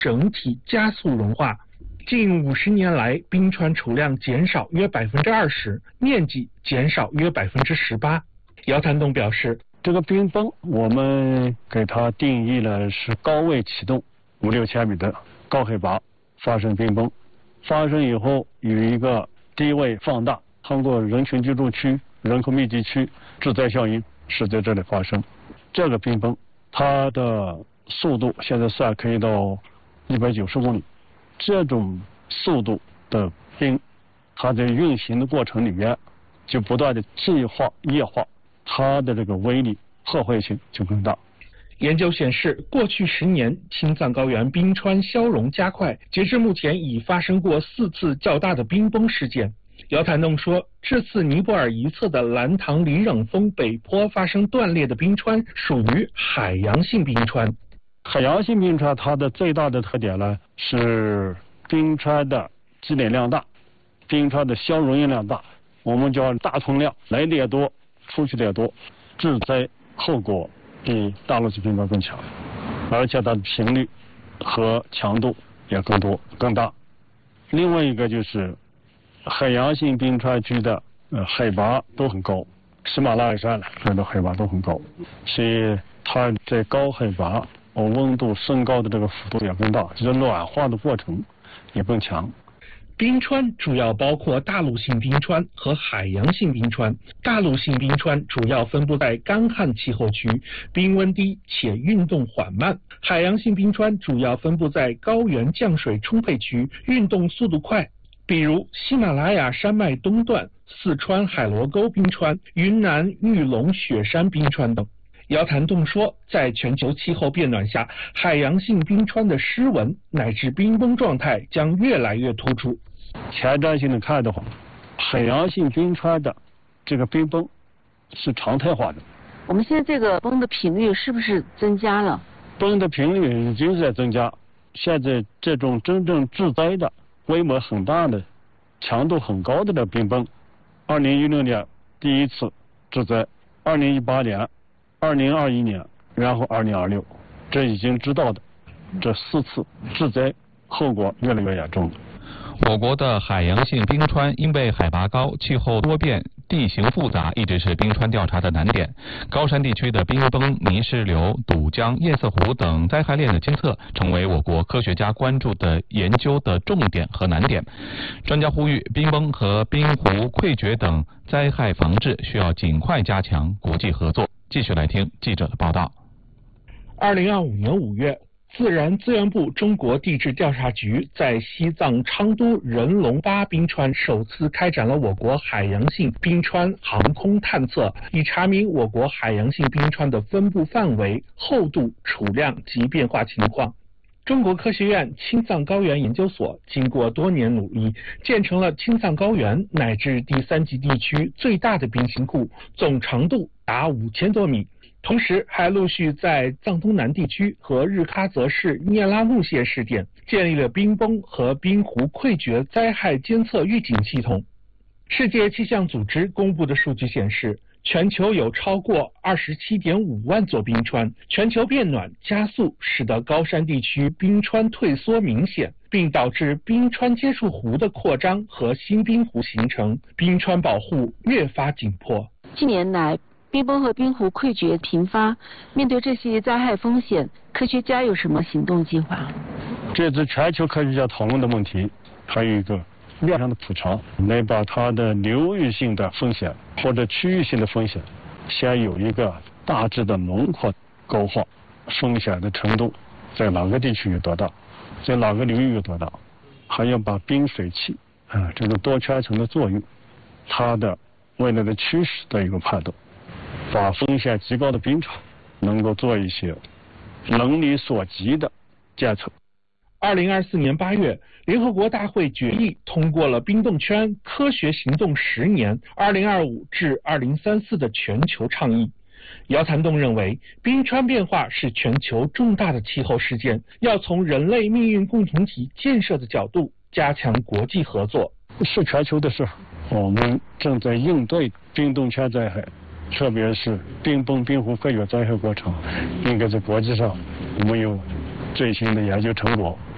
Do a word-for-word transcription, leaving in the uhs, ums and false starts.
整体加速融化。近五十年来，冰川储量减少约百分之二十，面积减少约百分之十八。姚谭栋表示， 这个冰崩我们给它定义了是高位启动，五六千米的高海拔发生冰崩，发生以后有一个低位放大，通过人群居住区、人口密集区致灾效应是在这里发生。这个冰崩它的速度现在算可以到一百九十公里，这种速度的冰，它在运行的过程里面就不断的气化、液化，它的这个威力、破坏性就更大。 研究显示，过去十年青藏高原冰川消融加快，截至目前已发生过四次较大的冰崩事件。姚谭栋说，这次尼泊尔一侧的兰唐里冷峰北坡发生断裂的冰川属于海洋性冰川。 海洋性冰川它的最大的特点呢是冰川的积累量大，冰川的消融量大，我们叫大通量，来的也多，出去的也多，致灾后果比大陆性冰川更强，而且它的频率和强度也更多更大。另外一个就是海洋性冰川区的呃海拔都很高，喜马拉雅山了，这的海拔都很高，所以它在高海拔哦温度升高的这个幅度也更大，就是暖化的过程也更强。 冰川主要包括大陆性冰川和海洋性冰川。大陆性冰川主要分布在干旱气候区，冰温低且运动缓慢；海洋性冰川主要分布在高原降水充沛区，运动速度快，比如喜马拉雅山脉东段、四川海螺沟冰川、云南玉龙雪山冰川等。姚谭栋说，在全球气候变暖下，海洋性冰川的湿纹乃至冰崩状态将越来越突出。 前瞻性的看的话，海洋性冰川的这个冰崩是常态化的。 我们现在这个崩的频率是不是增加了？ 崩的频率已经在增加，现在这种真正致灾的、规模很大的、强度很高的这冰崩，二零一六年第一次致灾，二零一八年、二零二一年，然后二零二六，这已经知道的这四次致灾后果越来越严重了。 我国的海洋性冰川因为海拔高、气候多变、地形复杂，一直是冰川调查的难点。高山地区的冰崩、泥石流、堵江、堰塞湖等灾害链的监测，成为我国科学家关注的研究的重点和难点。专家呼吁，冰崩和冰湖溃决等灾害防治需要尽快加强国际合作。继续来听记者的报道。 二零二五年五月，自然资源部中国地质调查局在西藏昌都人龙巴冰川首次开展了我国海洋性冰川航空探测，以查明我国海洋性冰川的分布范围、厚度、储量及变化情况。中国科学院青藏高原研究所经过多年努力，建成了青藏高原乃至第三级地区最大的冰芯库，总长度达五千多米。同时还陆续在藏东南地区和日喀则市聂拉木县试点建立了冰崩和冰湖溃决灾害监测预警系统。世界气象组织公布的数据显示，全球有超过 二十七点五万座冰川，全球变暖加速使得高山地区冰川退缩明显，并导致冰川接触湖的扩张和新冰湖形成，冰川保护越发紧迫。 近年来冰崩和冰湖溃决频发，面对这些灾害风险，科学家有什么行动计划？ 这次全球科学家讨论的问题，还有一个面上的普查，来把它的流域性的风险或者区域性的风险，先有一个大致的轮廓勾画，风险的程度在哪个地区有多大，在哪个领域有多大，还要把冰水器啊这个多圈层的作用，它的未来的趋势的一个判断。把风险极高的冰场能够做一些能力所及的监测。 二零二四年八月，联合国大会决议通过了冰冻圈科学行动十年二零二五至二零三四的全球倡议。姚谭栋认为，冰川变化是全球重大的气候事件，要从人类命运共同体建设的角度加强国际合作。 是全球的事，我们正在应对冰冻圈灾害，特别是冰崩、冰湖溃决灾害过程，应该在国际上我们有最新的研究成果，